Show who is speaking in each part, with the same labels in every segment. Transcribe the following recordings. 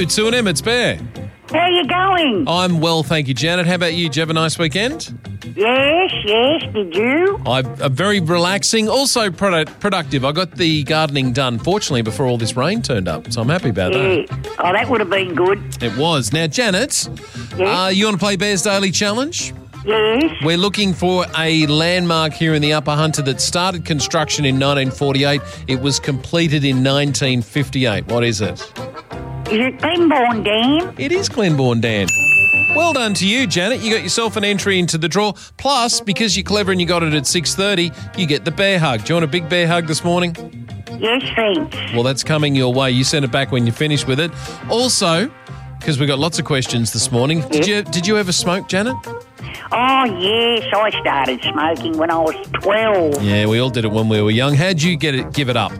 Speaker 1: Hello, 2M, it's Bear.
Speaker 2: How you going?
Speaker 1: I'm well, thank you, Janet. How about you? Did you have a nice weekend?
Speaker 2: Yes, did you?
Speaker 1: I'm very relaxing, also productive. I got the gardening done, fortunately, before all this rain turned up, so I'm happy about that.
Speaker 2: Oh, that would have been good.
Speaker 1: It was. Now, Janet,
Speaker 2: Yes.
Speaker 1: you want to play Bear's Daily Challenge?
Speaker 2: Yes.
Speaker 1: We're looking for a landmark here in the Upper Hunter that started construction in 1948. It was completed in 1958. What is it?
Speaker 2: Is it Glenbourne Dam?
Speaker 1: It is Glenbourne Dam. Well done to you, Janet. You got yourself an entry into the draw. Plus, because you're clever and you got it at 6:30, you get the bear hug. Do you want a big bear hug this morning?
Speaker 2: Yes, thanks.
Speaker 1: Well, that's coming your way. You send it back when you finish with it. Also, because we got lots of questions this morning, did you ever smoke, Janet?
Speaker 2: Oh, yes, I started smoking when I was 12.
Speaker 1: Yeah, we all did it when we were young. How'd you give it up?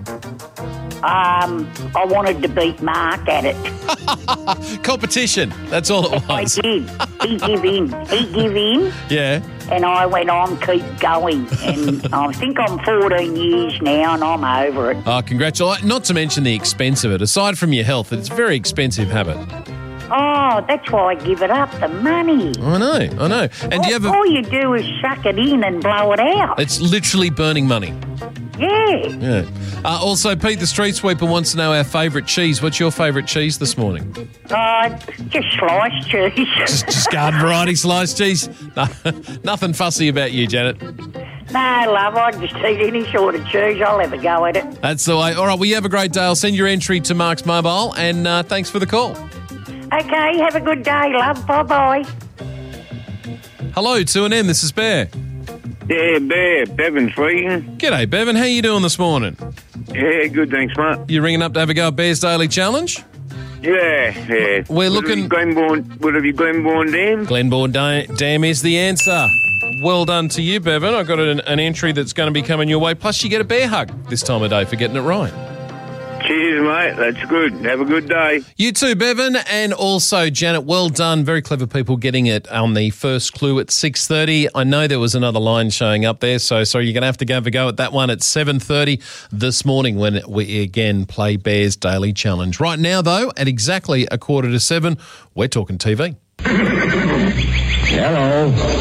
Speaker 2: I wanted to beat Mark at it.
Speaker 1: Competition. That's all it
Speaker 2: I
Speaker 1: was.
Speaker 2: did. He gave in.
Speaker 1: Yeah.
Speaker 2: And I went on, keep going. And I think I'm 14 years now and I'm over it.
Speaker 1: Oh, congratulations. Not to mention the expense of it. Aside from your health, it's a very expensive habit.
Speaker 2: Oh, that's why I give it up, the money.
Speaker 1: I know. And do you have
Speaker 2: all you do is suck it in and blow it out.
Speaker 1: It's literally burning money.
Speaker 2: Yeah.
Speaker 1: Also, Pete the Street Sweeper wants to know our favourite cheese. What's your favourite cheese this morning?
Speaker 2: Just sliced cheese.
Speaker 1: Just garden variety sliced cheese? No, nothing fussy about you, Janet.
Speaker 2: No, love, I just eat any sort of cheese. I'll have a go at it.
Speaker 1: That's the way. All right, well, you have a great day. I'll send your entry to Mark's mobile, and thanks for the call.
Speaker 2: Okay, have a good day, love. Bye-bye.
Speaker 1: Hello, 2M, this is Bear.
Speaker 3: Yeah, Bear, Bevan speaking.
Speaker 1: G'day, Bevan. How you doing this morning?
Speaker 3: Yeah, good, thanks, mate.
Speaker 1: You ringing up to have a go at Bear's Daily Challenge?
Speaker 3: Yeah.
Speaker 1: We're looking...
Speaker 3: Would it be Glenbourne Dam?
Speaker 1: Glenbourne Dam is the answer. Well done to you, Bevan. I got an entry that's going to be coming your way. Plus, you get a bear hug this time of day for getting it right.
Speaker 3: Cheers, mate. That's good. Have a good day.
Speaker 1: You too, Bevan. And also, Janet, well done. Very clever people getting it on the first clue at 6:30. I know there was another line showing up there, so sorry, you're going to have to have a go at that one at 7:30 this morning when we again play Bear's Daily Challenge. Right now, though, at exactly 6:45, we're talking TV.
Speaker 4: Hello.